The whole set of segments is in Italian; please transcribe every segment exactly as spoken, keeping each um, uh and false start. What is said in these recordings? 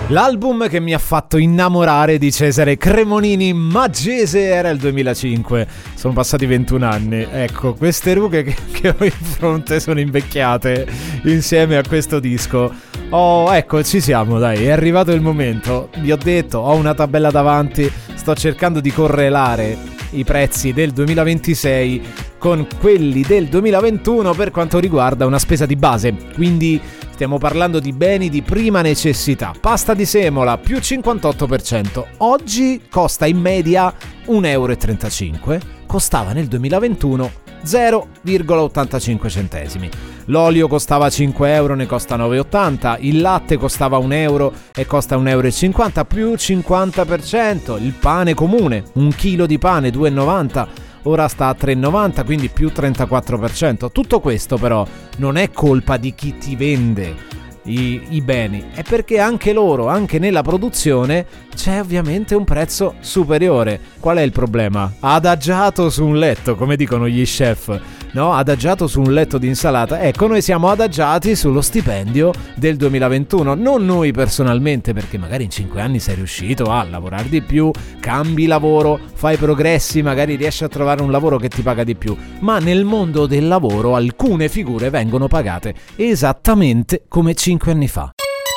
L'album che mi ha fatto innamorare di Cesare Cremonini Maggese era il duemilacinque. Sono passati ventuno anni. Ecco, queste rughe che, che ho in fronte sono invecchiate insieme a questo disco. Oh, ecco, ci siamo, dai, è arrivato il momento. Vi ho detto, ho una tabella davanti, sto cercando di correlare i prezzi del duemilaventisei con quelli del duemilaventuno per quanto riguarda una spesa di base. Quindi stiamo parlando di beni di prima necessità. Pasta di semola più cinquantotto per cento. Oggi costa in media un euro e trentacinque. Costava nel duemilaventuno zero virgola ottantacinque centesimi. L'olio costava cinque euro, ne costa nove virgola ottanta. Il latte costava un euro e costa un euro e cinquanta, più cinquanta per cento. Il pane comune, un chilo di pane due virgola novanta, ora sta a tre virgola novanta, quindi più trentaquattro per cento. Tutto questo però non è colpa di chi ti vende i, i beni, è perché anche loro, anche nella produzione, c'è ovviamente un prezzo superiore. Qual è il problema? Adagiato su un letto, come dicono gli chef, no? Adagiato su un letto di insalata. Ecco, noi siamo adagiati sullo stipendio del duemilaventuno, non noi personalmente, perché magari in cinque anni sei riuscito a lavorare di più, cambi lavoro, fai progressi, magari riesci a trovare un lavoro che ti paga di più, ma nel mondo del lavoro alcune figure vengono pagate esattamente come cinque anni fa.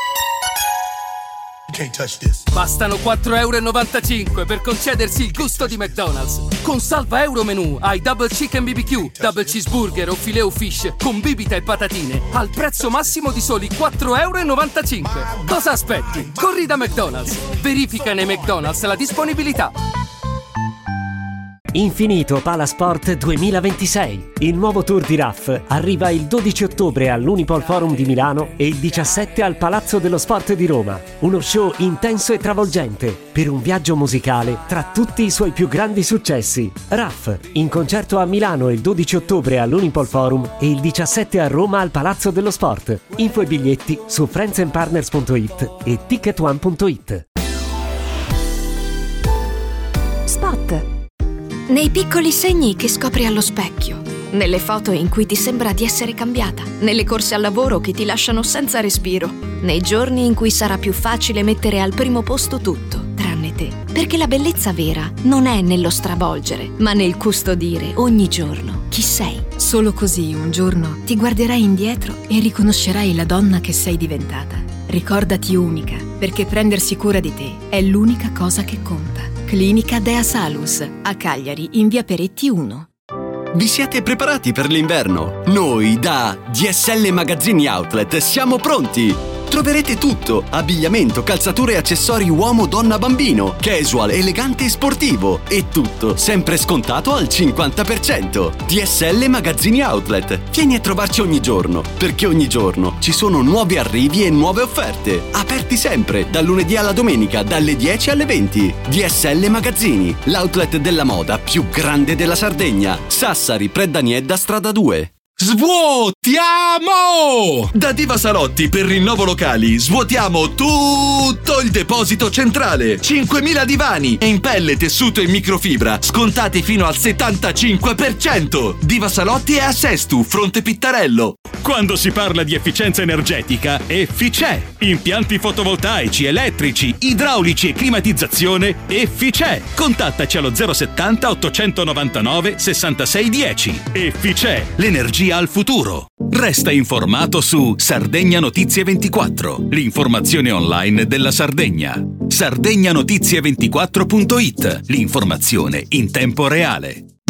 Bastano quattro virgola novantacinque euro per concedersi il gusto di McDonald's. Con Salva Euro Menù hai Double Chicken B B Q, Double Cheeseburger o Filet o Fish con bibita e patatine al prezzo massimo di soli quattro virgola novantacinque euro. Cosa aspetti? Corri da McDonald's. Verifica nei McDonald's la disponibilità. Infinito Palasport duemilaventisei. Il nuovo tour di R A F arriva il dodici ottobre all'Unipol Forum di Milano e il diciassette al Palazzo dello Sport di Roma. Uno show intenso e travolgente per un viaggio musicale tra tutti i suoi più grandi successi. R A F in concerto a Milano il dodici ottobre all'Unipol Forum e il diciassette a Roma al Palazzo dello Sport. Info e biglietti su friends and partners punto it e ticket one punto it. Spot. Nei piccoli segni che scopri allo specchio, nelle foto in cui ti sembra di essere cambiata, nelle corse al lavoro che ti lasciano senza respiro, nei giorni in cui sarà più facile mettere al primo posto tutto, tranne te. Perché la bellezza vera non è nello stravolgere, ma nel custodire ogni giorno chi sei. Solo così un giorno ti guarderai indietro e riconoscerai la donna che sei diventata. Ricordati unica, perché prendersi cura di te è l'unica cosa che conta. Clinica Dea Salus, a Cagliari, in via Peretti uno. Vi siete preparati per l'inverno? Noi da D S L Magazzini Outlet siamo pronti! Troverete tutto: abbigliamento, calzature e accessori uomo, donna, bambino, casual, elegante e sportivo, e tutto sempre scontato al cinquanta per cento. D S L Magazzini Outlet. Vieni a trovarci ogni giorno, perché ogni giorno ci sono nuovi arrivi e nuove offerte. Aperti sempre, dal lunedì alla domenica, dalle dieci alle venti. D S L Magazzini, l'outlet della moda più grande della Sardegna. Sassari, Preddaniedda, strada due. Svuotiamo! Da Diva Salotti per rinnovo locali svuotiamo tutto il deposito centrale. cinquemila divani in pelle, tessuto e microfibra scontati fino al settantacinque per cento. Diva Salotti è a Sestu, Fronte Pittarello. Quando si parla di efficienza energetica, Efficè. Impianti fotovoltaici, elettrici, idraulici e climatizzazione, Efficè. Contattaci allo zero settanta ottocentonovantanove sessantasei dieci. Efficè, l'energia al futuro. Resta informato su Sardegna Notizie ventiquattro, l'informazione online della Sardegna. sardegna notizie ventiquattro punto it, l'informazione in tempo reale.